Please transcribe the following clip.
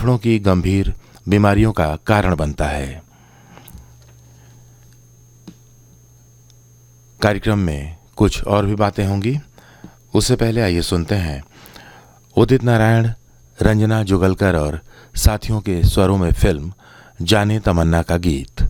फेफड़ों की गंभीर बीमारियों का कारण बनता है। कार्यक्रम में कुछ और भी बातें होंगी, उससे पहले आइए सुनते हैं उदित नारायण, रंजना जुगलकर और साथियों के स्वरों में फिल्म जाने तमन्ना का गीत।